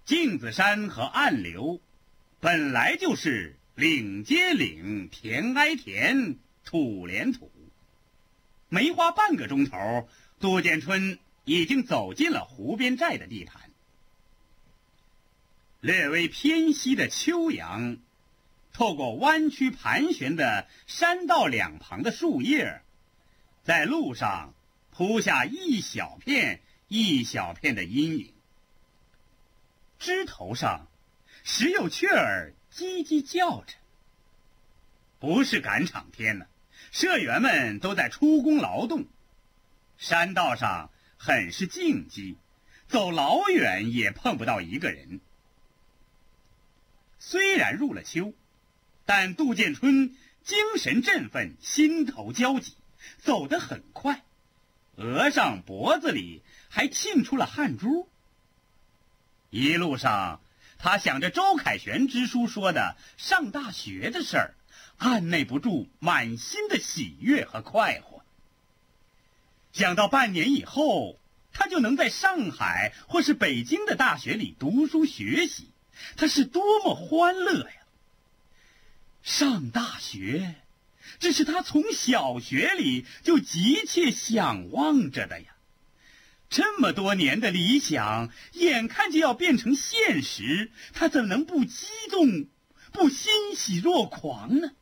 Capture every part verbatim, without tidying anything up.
镜子山和暗流本来就是岭接岭，田挨田，土连土。没花半个钟头，杜建春已经走进了湖边寨的地盘。略微偏西的秋阳，透过弯曲盘旋的山道两旁的树叶，在路上铺下一小片一小片的阴影。枝头上时有雀儿叽叽叫着。不是赶场天呢，社员们都在出工劳动。山道上很是静寂，走老远也碰不到一个人。虽然入了秋，但杜建春精神振奋，心头焦急，走得很快，额上脖子里还沁出了汗珠。一路上他想着周凯旋支书说的上大学的事儿，按捺不住满心的喜悦和快活。想到半年以后他就能在上海或是北京的大学里读书学习，他是多么欢乐呀！上大学，这是他从小学里就急切想望着的呀。这么多年的理想，眼看就要变成现实，他怎能不激动，不欣喜若狂呢？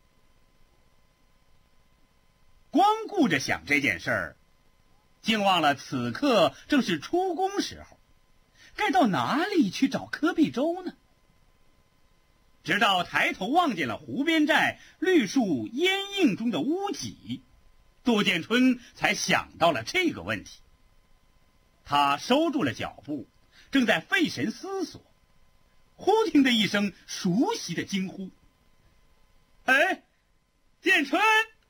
光顾着想这件事儿，竟忘了此刻正是出工时候，该到哪里去找柯必洲呢？直到抬头望见了湖边寨绿树烟映中的屋脊，杜建春才想到了这个问题。他收住了脚步，正在费神思索，忽听得一声熟悉的惊呼：“哎，建春！”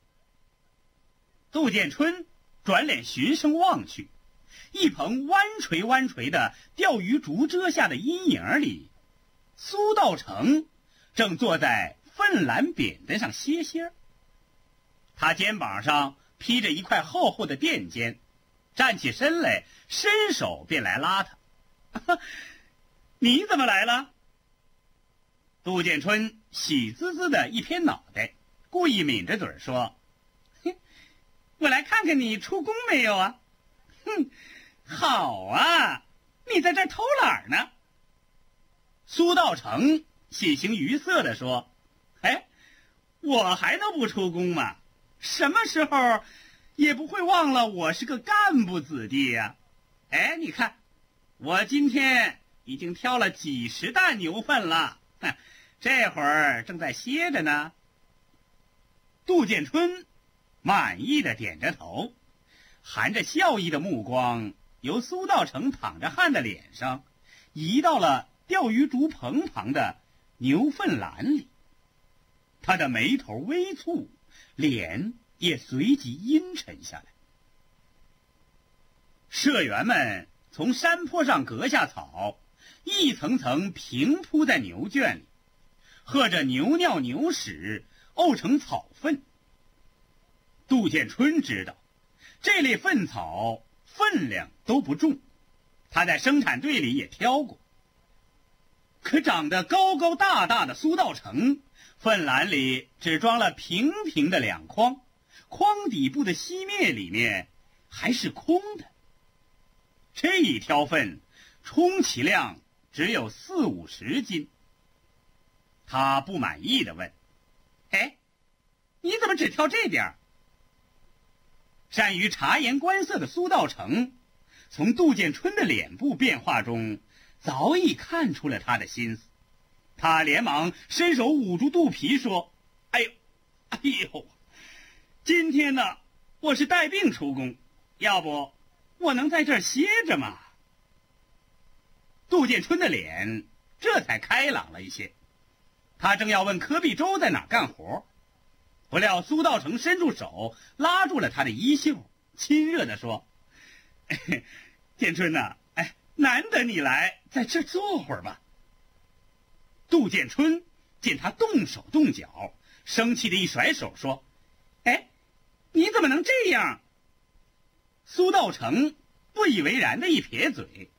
杜建春转脸循声望去，一棚弯垂弯垂的钓鱼竹遮下的阴影里，苏道成正坐在粪栏扁担上歇歇。他肩膀上披着一块厚厚的垫肩，站起身来，伸手便来拉他。你怎么来了？杜建春喜滋滋的一偏脑袋，故意抿着嘴说：“我来看看你出工没有啊。”“哼，好啊，你在这儿偷懒呢。”苏道成喜形于色地说：“哎，我还能不出工吗？什么时候也不会忘了我是个干部子弟呀。哎，你看，我今天已经挑了几十担牛粪了，这会儿正在歇着呢。”杜建春满意的点着头，含着笑意的目光由苏道成淌着汗的脸上移到了钓鱼竹棚旁的牛粪栏里。他的眉头微蹙，脸也随即阴沉下来。社员们从山坡上割下草，一层层平铺在牛圈里，和着牛尿牛屎沤成草粪。杜建春知道这类粪草分量都不重，他在生产队里也挑过。可长得高高大大的苏道成，粪篮里只装了平平的两筐，筐底部的锡篾里面还是空的。这一挑粪充其量只有四五十斤。他不满意地问：“哎，你怎么只挑这点儿？”善于察言观色的苏道成从杜建春的脸部变化中早已看出了他的心思。他连忙伸手捂住肚皮说：“哎呦，哎呦，今天呢，我是带病出工，要不我能在这儿歇着吗？”杜建春的脸这才开朗了一些。他正要问柯必洲在哪儿干活，不料苏道成伸出手拉住了他的衣袖，亲热地说：“哎，建春呐、啊，哎，难得你来，在这坐会儿吧。”杜建春见他动手动脚，生气的一甩手说：“哎，你怎么能这样？”苏道成不以为然的一撇嘴：“